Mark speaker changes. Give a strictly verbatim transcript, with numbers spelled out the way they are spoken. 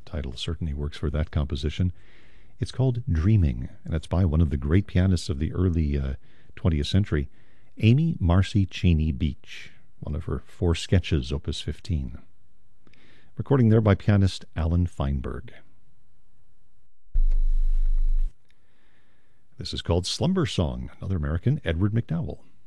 Speaker 1: title certainly works for that composition. It's called Dreaming, and it's by one of the great pianists of the early uh, twentieth century, Amy Marcy Cheney Beach, one of her four sketches, opus fifteen. Recording there by pianist Alan Feinberg. This is called Slumber Song, another American, Edward McDowell.